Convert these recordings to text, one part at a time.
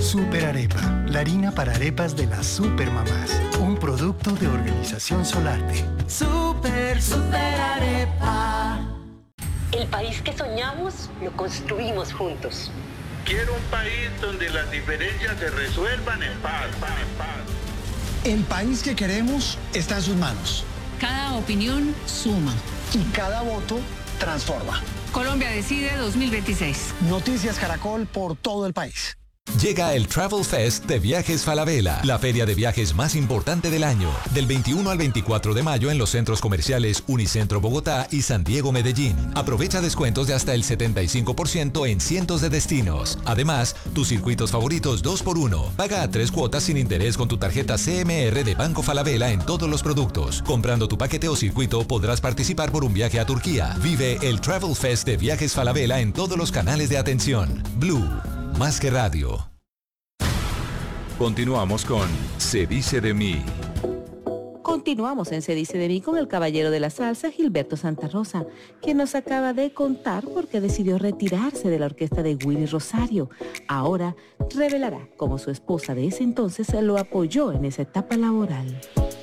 Super Arepa, la harina para arepas de las supermamás. Un producto de Organización Solarte. Super Arepa. El país que soñamos lo construimos juntos. Quiero un país donde las diferencias se resuelvan en paz. El país que queremos está en sus manos. Cada opinión suma. Y cada voto transforma. Colombia Decide 2026. Noticias Caracol por todo el país. Llega el Travel Fest de Viajes Falabella, la feria de viajes más importante del año, del 21 al 24 de mayo en los centros comerciales Unicentro Bogotá y San Diego Medellín. Aprovecha descuentos de hasta el 75% en cientos de destinos. Además, tus circuitos favoritos 2x1. Paga a 3 cuotas sin interés con tu tarjeta CMR de Banco Falabella en todos los productos. Comprando tu paquete o circuito podrás participar por un viaje a Turquía. Vive el Travel Fest de Viajes Falabella en todos los canales de atención. Blue, más que radio. Continuamos con Se dice de mí. Continuamos en Se dice de mí con el caballero de la salsa, Gilberto Santa Rosa, quien nos acaba de contar por qué decidió retirarse de la orquesta de Willy Rosario. Ahora revelará cómo su esposa de ese entonces lo apoyó en esa etapa laboral.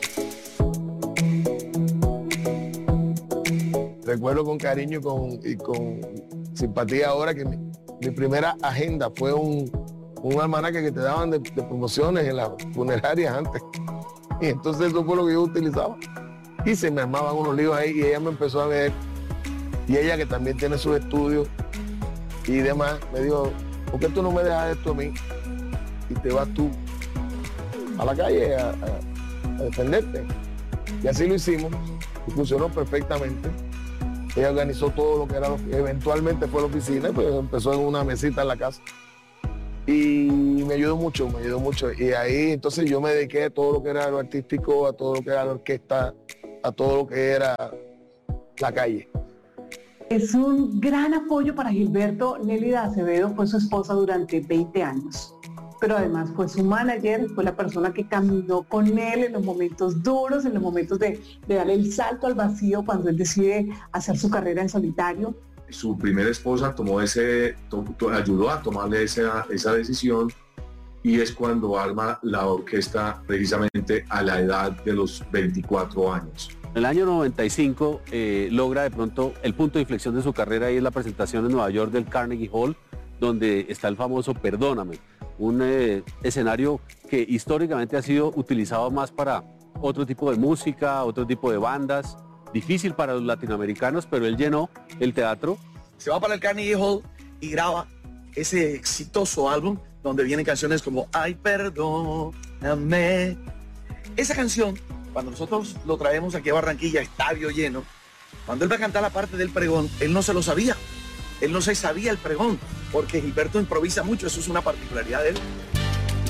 Recuerdo con cariño y con simpatía ahora que mi primera agenda fue un almanaque que te daban de promociones en las funerarias antes. Y entonces eso fue lo que yo utilizaba. Y se me armaban unos líos ahí y ella me empezó a ver. Y ella, que también tiene sus estudios y demás, me dijo, ¿por qué tú no me dejas esto a mí? Y te vas tú a la calle a defenderte. Y así lo hicimos y funcionó perfectamente. Ella organizó todo lo que era, eventualmente fue la oficina, pues empezó en una mesita en la casa. Y me ayudó mucho. Y ahí entonces yo me dediqué a todo lo que era lo artístico, a todo lo que era la orquesta, a todo lo que era la calle. Es un gran apoyo para Gilberto. Nélida Acevedo fue su esposa durante 20 años, pero además fue su manager, fue la persona que caminó con él en los momentos duros, en los momentos de darle el salto al vacío cuando él decide hacer su carrera en solitario. Su primera esposa ayudó a tomarle esa decisión, y es cuando arma la orquesta precisamente a la edad de los 24 años. En el año 95 logra de pronto el punto de inflexión de su carrera, y es la presentación en Nueva York del Carnegie Hall, donde está el famoso Perdóname, un escenario que históricamente ha sido utilizado más para otro tipo de música, otro tipo de bandas. Difícil para los latinoamericanos, pero él llenó el teatro. Se va para el Carnegie Hall y graba ese exitoso álbum donde vienen canciones como Ay, perdóname. Esa canción, cuando nosotros lo traemos aquí a Barranquilla, estadio lleno, cuando él va a cantar la parte del pregón, él no se lo sabía. Él no se sabía el pregón, porque Gilberto improvisa mucho, eso es una particularidad de él.